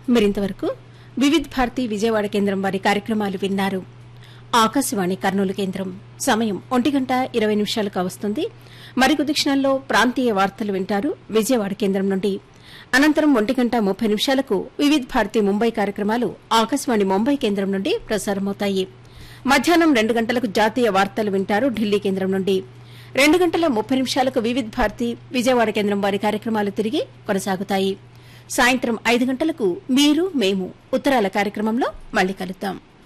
మరింతవరకు వివిధ్ భారతి విజయవాడ కేంద్రం వారి కార్యక్రమాలు విన్నారు. ఆకాశవాణి కర్నూలు కేంద్రం సమయం 1:20 కావస్తుంది. మరికొద్ది క్షణాల్లో ప్రాంతీయ వార్తలు వింటారు విజయవాడ కేంద్రం నుండి. అనంతరం 1:30 వివిధ్ భారతి ముంబై కార్యక్రమాలు ఆకాశవాణి ముంబై కేంద్రం నుండి ప్రసారమవుతాయి. మధ్యాహ్నం 2 గంటలకు జాతీయ వార్తలు వింటారు ఢిల్లీ కేంద్రం నుండి. 2:30 వివిధ్ భారతి విజయవాడ కేంద్రం వారి కార్యక్రమాలు తిరిగి కొనసాగుతాయి. సాయంత్రం 5 గంటలకు మీరు మేము ఉత్తరాల కార్యక్రమంలో మళ్లీ కలుద్దాం.